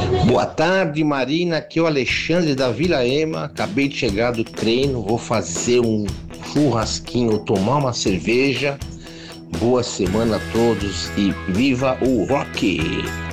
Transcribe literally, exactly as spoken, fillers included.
Boa tarde, Marina. Aqui é o Alexandre da Vila Ema. Acabei de chegar do treino. Vou fazer um churrasquinho, tomar uma cerveja. Boa semana a todos e viva o rock!